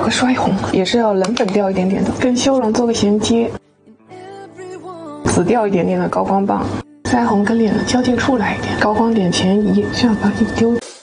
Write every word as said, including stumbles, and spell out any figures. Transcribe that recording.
个腮红，也是要冷粉调一点点的，跟修容做个衔接，紫调一点点的高光棒，腮红跟脸的交界处来一点，高光点前移，下巴一丢。